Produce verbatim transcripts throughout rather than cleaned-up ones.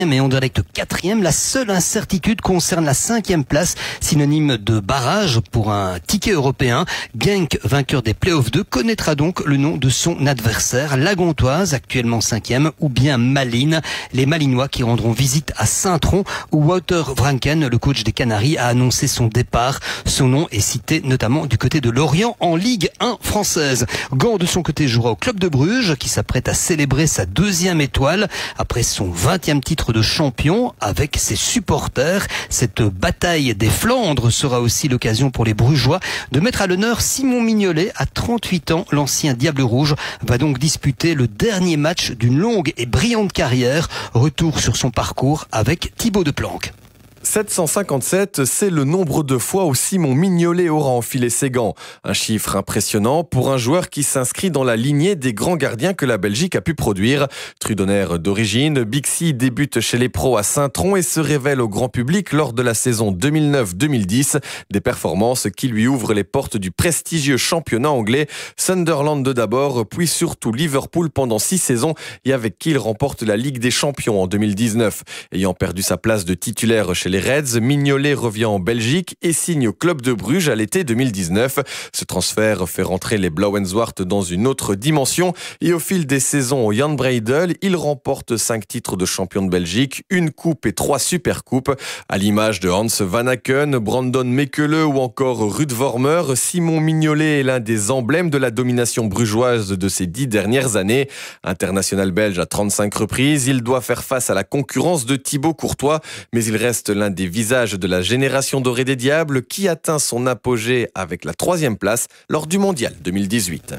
et Anderlecht quatrième. La seule incertitude concerne la cinquième place, synonyme de barrage pour un ticket européen. Genk, vainqueur des Playoffs deux, connaîtra donc le nom de son adversaire, la Gantoise, actuellement cinquième, ou bien Malines, les Malinois qui rendront visite à Saint-Tron, où Wouter Vranken, le coach des Canaries, a annoncé son départ. Son nom est cité notamment du côté de Lorient en Ligue un française. Gand, de son côté, jouera au Club de Bruges, qui s'apprête à célébrer sa deuxième étoile après son vingtième titre de champion avec ses supporters. Cette bataille des Flandres sera aussi l'occasion pour les Brugeois de mettre à l'honneur Simon Mignolet. À trente-huit ans, l'ancien Diable Rouge va donc disputer le dernier match d'une longue et brillante carrière. Retour sur son parcours avec Thibaut Deplanque. sept cent cinquante-sept, c'est le nombre de fois où Simon Mignolet aura enfilé ses gants. Un chiffre impressionnant pour un joueur qui s'inscrit dans la lignée des grands gardiens que la Belgique a pu produire. Trudonnaire d'origine, Bixi débute chez les pros à Saint-Tron et se révèle au grand public lors de la saison deux mille neuf deux mille dix. Des performances qui lui ouvrent les portes du prestigieux championnat anglais. Sunderland de d'abord, puis surtout Liverpool pendant six saisons et avec qui il remporte la Ligue des Champions en deux mille dix-neuf. Ayant perdu sa place de titulaire chez les Reds, Mignolet revient en Belgique et signe au Club de Bruges à l'été deux mille dix-neuf. Ce transfert fait rentrer les Blauw-en-Zwart dans une autre dimension et au fil des saisons au Jan Breydel, il remporte cinq titres de champion de Belgique, une coupe et trois supercoupes. À l'image de Hans Van Aken, Brandon Mekele ou encore Ruud Vormer, Simon Mignolet est l'un des emblèmes de la domination brugeoise de ces dix dernières années. International belge à trente-cinq reprises, il doit faire face à la concurrence de Thibaut Courtois, mais il reste l'un des visages de la génération dorée des Diables qui atteint son apogée avec la troisième place lors du Mondial deux mille dix-huit.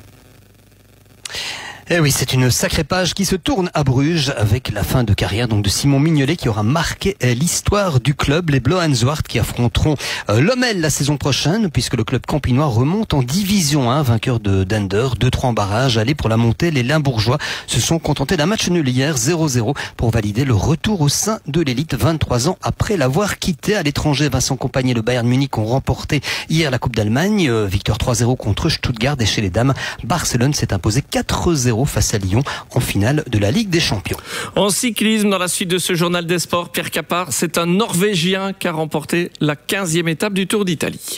Eh oui, c'est une sacrée page qui se tourne à Bruges avec la fin de carrière donc de Simon Mignolet qui aura marqué l'histoire du club. Les Blauw-en-Zwart qui affronteront Lommel la saison prochaine puisque le club campinois remonte en division un, vainqueur de d'Ender, deux trois en barrage. Allez, pour la montée, les Limbourgeois se sont contentés d'un match nul hier, zéro zéro, pour valider le retour au sein de l'élite vingt-trois ans après l'avoir quitté. À l'étranger, Vincent Kompany et le Bayern Munich ont remporté hier la Coupe d'Allemagne, victoire trois zéro contre Stuttgart. Et chez les dames, Barcelone s'est imposé quatre zéro face à Lyon en finale de la Ligue des Champions. En cyclisme, dans la suite de ce journal des sports, Pierre Capard, c'est un Norvégien qui a remporté la quinzième étape du Tour d'Italie.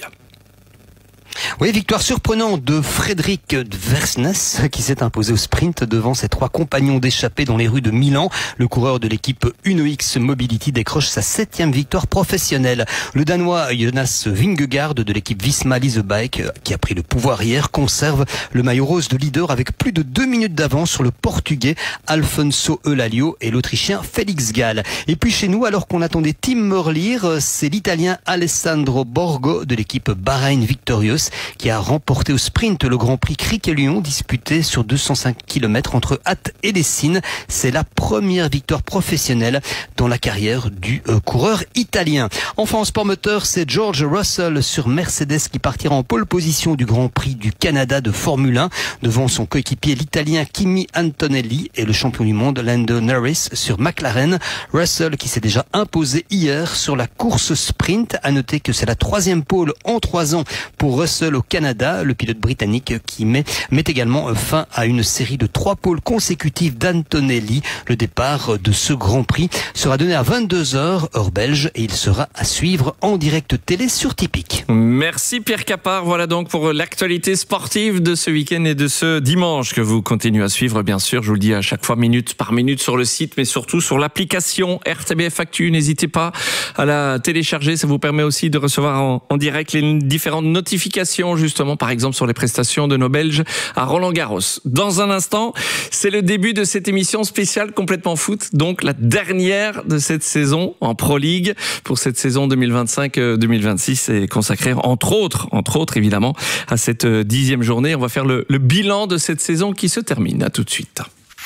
Oui, victoire surprenante de Frédéric Versnes qui s'est imposé au sprint devant ses trois compagnons d'échappée dans les rues de Milan. Le coureur de l'équipe Uno X Mobility décroche sa septième victoire professionnelle. Le Danois Jonas Vingegaard de l'équipe Visma Lease Bike, qui a pris le pouvoir hier, conserve le maillot rose de leader avec plus de deux minutes d'avance sur le Portugais Alfonso Eulalio et l'Autrichien Félix Gall. Et puis chez nous, alors qu'on attendait Tim Merlier, c'est l'Italien Alessandro Borgo de l'équipe Bahreïn Victorious qui a remporté au sprint le Grand Prix Cric-et-Lyon disputé sur deux cent cinq kilomètres entre Ath et Dessines. C'est la première victoire professionnelle dans la carrière du euh, coureur italien. Enfin en sport moteur, c'est George Russell sur Mercedes qui partira en pole position du Grand Prix du Canada de Formule un devant son coéquipier l'italien Kimi Antonelli et le champion du monde Lando Norris sur McLaren. Russell qui s'est déjà imposé hier sur la course sprint. À noter que c'est la troisième pole en trois ans pour Russell au Canada, le pilote britannique qui met, met également fin à une série de trois pôles consécutives d'Antonelli. Le départ de ce Grand Prix sera donné à vingt-deux heures, heure belge, et il sera à suivre en direct télé sur Tipeee. Merci Pierre Capard. Voilà donc pour l'actualité sportive de ce week-end et de ce dimanche que vous continuez à suivre, bien sûr. Je vous le dis à chaque fois, minute par minute sur le site, mais surtout sur l'application R T B F Actu. N'hésitez pas à la télécharger. Ça vous permet aussi de recevoir en, en direct les différentes notifications, justement, par exemple, sur les prestations de nos Belges à Roland-Garros. Dans un instant, c'est le début de cette émission spéciale complètement foot, donc la dernière de cette saison en Pro League pour cette saison deux mille vingt-cinq deux mille vingt-six est consacrée, entre autres, entre autres, évidemment, à cette dixième journée. On va faire le, le bilan de cette saison qui se termine. À tout de suite.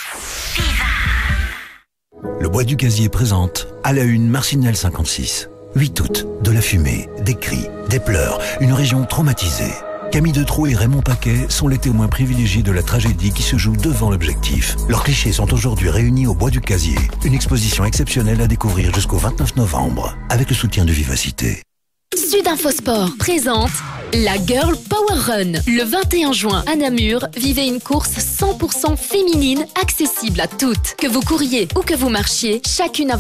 Le Bois du Casier présente à la une Marcinelle cinquante-six. huit août, de la fumée, des cris, des pleurs, une région traumatisée. Camille Detraux et Raymond Paquet sont les témoins privilégiés de la tragédie qui se joue devant l'objectif. Leurs clichés sont aujourd'hui réunis au Bois du Casier. Une exposition exceptionnelle à découvrir jusqu'au vingt-neuf novembre, avec le soutien de Vivacité. Sud Info Sport présente La Girl Power Run. Le vingt et un juin à Namur, vivez une course cent pour cent féminine accessible à toutes. Que vous couriez ou que vous marchiez, chacune a